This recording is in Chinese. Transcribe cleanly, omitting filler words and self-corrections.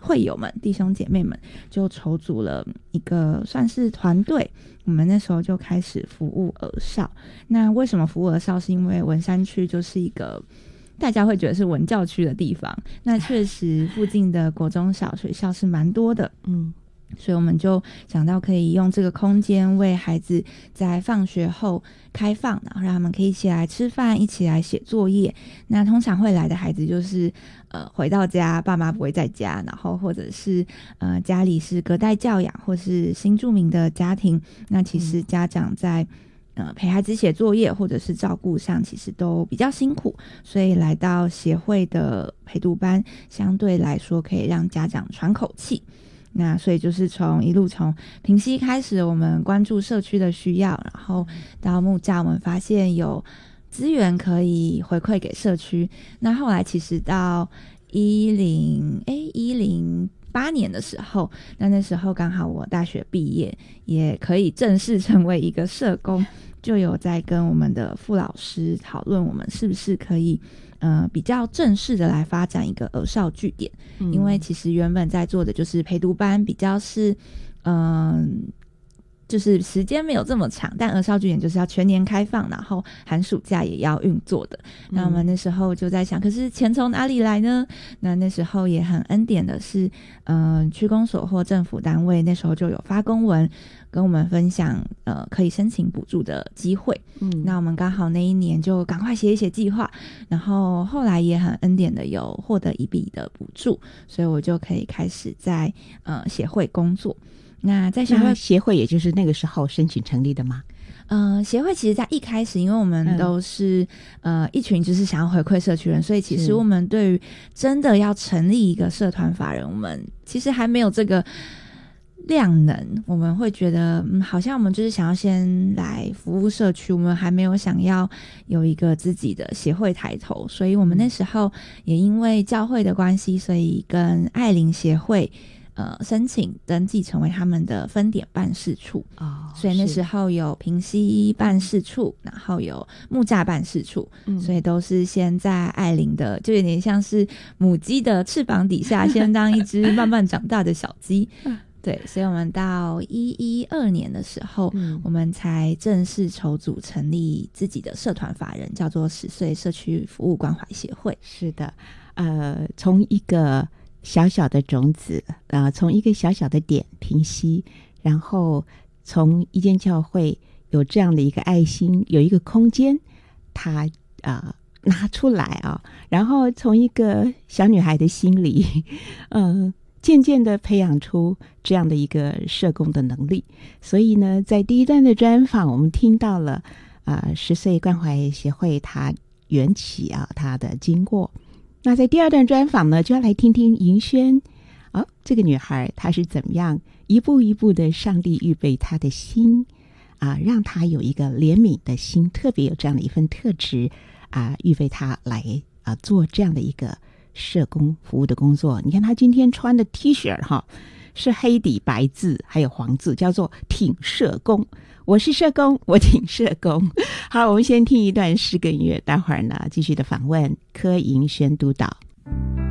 会友们、弟兄姐妹们就筹组了一个算是团队，我们那时候就开始服务儿少。那为什么服务儿少？是因为文山区就是一个大家会觉得是文教区的地方，那确实附近的国中小学校是蛮多的，所以我们就想到可以用这个空间为孩子在放学后开放，然后让他们可以一起来吃饭，一起来写作业。那通常会来的孩子就是回到家爸妈不会在家，然后或者是家里是隔代教养或是新住民的家庭，那其实家长在陪孩子写作业或者是照顾上其实都比较辛苦，所以来到协会的陪读班相对来说可以让家长喘口气。那所以就是一路从平溪开始，我们关注社区的需要，然后到木栅我们发现有资源可以回馈给社区。那后来其实到108年的时候，那时候刚好我大学毕业，也可以正式成为一个社工，就有在跟我们的副老师讨论我们是不是可以比较正式的来发展一个儿少据点。因为其实原本在做的就是陪读班，比较是就是时间没有这么长，但儿少据点就是要全年开放，然后寒暑假也要运作的。那我们那时候就在想，可是钱从哪里来呢？那时候也很恩典的是区公所或政府单位那时候就有发公文跟我们分享可以申请补助的机会。那我们刚好那一年就赶快写一写计划，然后后来也很恩典的有获得一笔的补助，所以我就可以开始在协会工作。那在协会也就是那个时候申请成立的吗？ 协会其实在一开始，因为我们都是一群就是想要回馈社区人，所以其实我们对于真的要成立一个社团法人，我们其实还没有这个量能。我们会觉得好像我们就是想要先来服务社区，我们还没有想要有一个自己的协会抬头。所以我们那时候也因为教会的关系，所以跟爱灵协会申请登记成为他们的分点办事处。所以那时候有平溪办事处，然后有木栅办事处，所以都是先在爱灵的，就有点像是母鸡的翅膀底下先当一只慢慢长大的小鸡。对，所以我们到112年的时候，我们才正式筹组成立自己的社团法人，叫做10岁社区服务关怀协会。 是的，从一个小小的种子，从一个小小的点平息，然后从一间教会有这样的一个爱心，有一个空间，他拿出来啊，然后从一个小女孩的心里，渐渐的培养出这样的一个社工的能力。所以呢，在第一段的专访，我们听到了10岁关怀协会它缘起它的经过。那在第二段专访呢，就要来听听银轩这个女孩她是怎么样一步一步的上帝预备她的心让她有一个怜悯的心，特别有这样的一份特质预备她来做这样的一个社工服务的工作。你看她今天穿的 T 恤是黑底白字还有黄字，叫做挺社工，我是社工，我挺社工。好，我们先听一段诗歌音乐，待会儿呢继续的访问柯银轩督导。